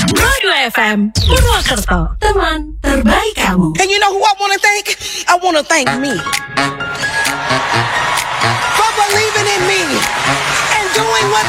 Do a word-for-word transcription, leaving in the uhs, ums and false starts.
nol dua F M Purwokerto, teman terbaik kamu. And you know who I wanna thank? I wanna thank me.